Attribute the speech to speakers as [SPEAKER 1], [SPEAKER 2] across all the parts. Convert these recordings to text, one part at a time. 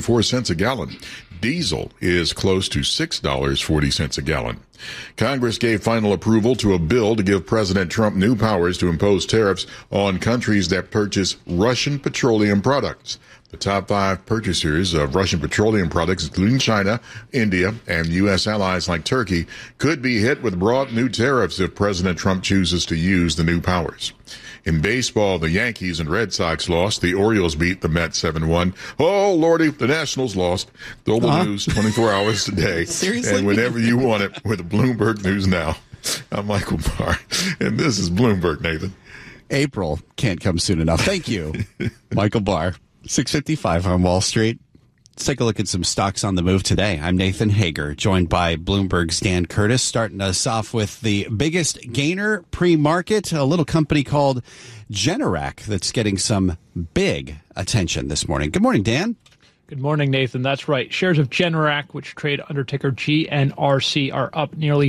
[SPEAKER 1] 84 cents a gallon. Diesel is close to $6.40 a gallon. Congress gave final approval to a bill to give President Trump new powers to impose tariffs on countries that purchase Russian petroleum products. The top 5 purchasers of Russian petroleum products, including China, India, and U.S. allies like Turkey, could be hit with broad new tariffs if President Trump chooses to use the new powers. In baseball, the Yankees and Red Sox lost. The Orioles beat the Mets 7-1. Oh, Lordy, the Nationals lost. Global news 24 hours a day.
[SPEAKER 2] Seriously?
[SPEAKER 1] And whenever you want it with Bloomberg News Now. I'm Michael Barr, and this is Bloomberg, Nathan.
[SPEAKER 2] April can't come soon enough. Thank you, Michael Barr. 6:55 on Wall Street. Let's take a look at some stocks on the move today. I'm Nathan Hager, joined by Bloomberg's Dan Curtis, starting us off with the biggest gainer pre-market, a little company called Generac that's getting some big attention this morning. Good morning, Dan.
[SPEAKER 3] Good morning, Nathan. That's right. Shares of Generac, which trade under ticker GNRC, are up nearly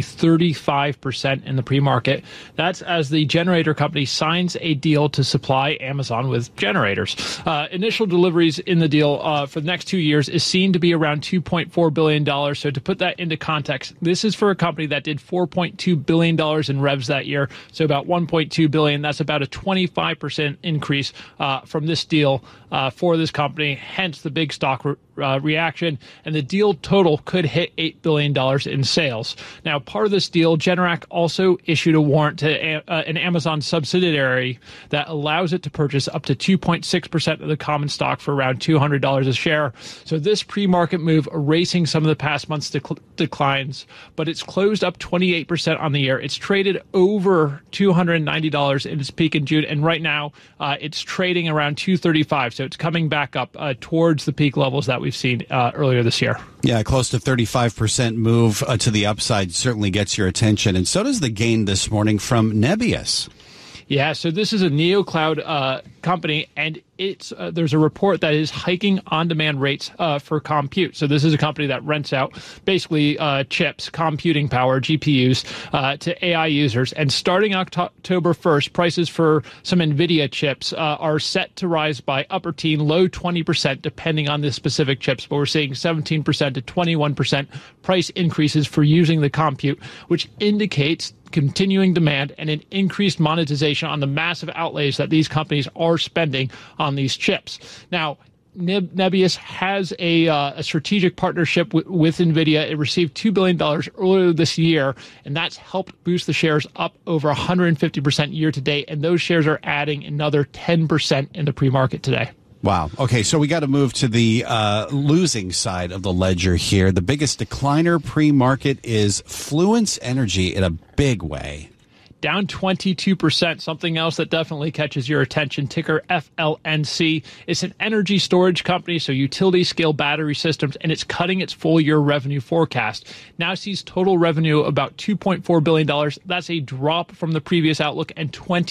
[SPEAKER 3] 35% in the pre-market. That's as the generator company signs a deal to supply Amazon with generators. Initial deliveries in the deal for the next 2 years is seen to be around $2.4 billion. So to put that into context, this is for a company that did $4.2 billion in revs that year. So about $1.2 billion. That's about a 25% increase from this deal for this company, hence the big stock reaction, and the deal total could hit $8 billion in sales. Now, part of this deal, Generac also issued a warrant to an Amazon subsidiary that allows it to purchase up to 2.6% of the common stock for around $200 a share. So this pre-market move erasing some of the past month's declines, but it's closed up 28% on the year. It's traded over $290 in its peak in June, and right now it's trading around $235. So it's coming back up towards the peak levels that we've seen earlier this year.
[SPEAKER 2] Yeah, close to 35% move to the upside certainly gets your attention. And so does the gain this morning from Nebius.
[SPEAKER 3] Yeah, so this is a NeoCloud company, and it's there's a report that is hiking on-demand rates for compute. So this is a company that rents out basically chips, computing power, GPUs, to AI users. And starting October 1st, prices for some NVIDIA chips are set to rise by upper teen, low 20%, depending on the specific chips. But we're seeing 17% to 21% price increases for using the compute, which indicates continuing demand and an increased monetization on the massive outlays that these companies are spending on these chips. Now, Nebius has a strategic partnership with NVIDIA. It received $2 billion earlier this year, and that's helped boost the shares up over 150% year to date, and those shares are adding another 10% in the pre-market today.
[SPEAKER 2] Wow. Okay, so we got to move to the losing side of the ledger here. The biggest decliner pre-market is Fluence Energy in a big way.
[SPEAKER 3] Down 22%, something else that definitely catches your attention, ticker FLNC. It's an energy storage company, so utility-scale battery systems, and it's cutting its full-year revenue forecast. Now sees total revenue about $2.4 billion. That's a drop from the previous outlook and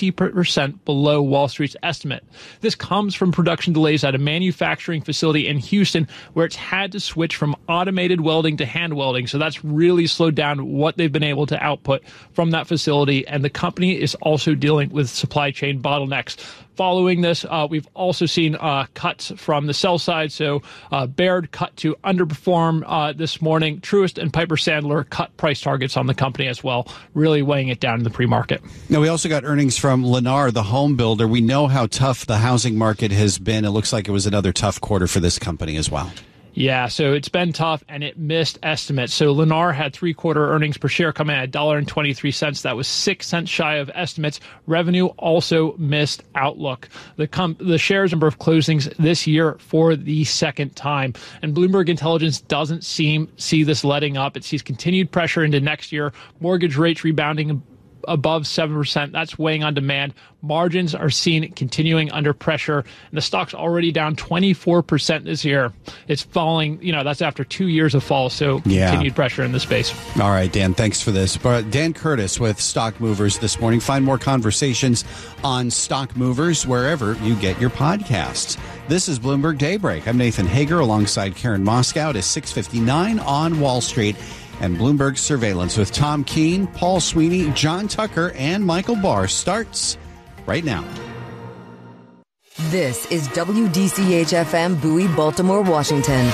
[SPEAKER 3] 20% below Wall Street's estimate. This comes from production delays at a manufacturing facility in Houston where it's had to switch from automated welding to hand welding, so that's really slowed down what they've been able to output from that facility, and the company is also dealing with supply chain bottlenecks. Following this, we've also seen cuts from the sell side. So Baird cut to underperform this morning. Truist and Piper Sandler cut price targets on the company as well, really weighing it down in the pre-market.
[SPEAKER 2] Now, we also got earnings from Lennar, the home builder. We know how tough the housing market has been. It looks like it was another tough quarter for this company as well.
[SPEAKER 3] Yeah, so it's been tough, and it missed estimates. So Lennar had three-quarter earnings per share come in at $1.23. That was 6 cents shy of estimates. Revenue also missed outlook. The shares number of closings this year for the second time. And Bloomberg Intelligence doesn't see this letting up. It sees continued pressure into next year. Mortgage rates rebounding above 7%. That's weighing on demand. Margins are seen continuing under pressure, and the stock's already down 24% this year. It's falling, that's after 2 years of fall, so continued pressure in the space.
[SPEAKER 2] All right, Dan, thanks for this. But Dan Curtis with Stock Movers this morning. Find more conversations on Stock Movers wherever you get your podcasts. This is Bloomberg Daybreak. I'm Nathan Hager alongside Karen Moscow. It is 6:59 on Wall Street. And Bloomberg Surveillance with Tom Keene, Paul Sweeney, John Tucker, and Michael Barr starts right now.
[SPEAKER 4] This is WDCH-FM Bowie, Baltimore, Washington.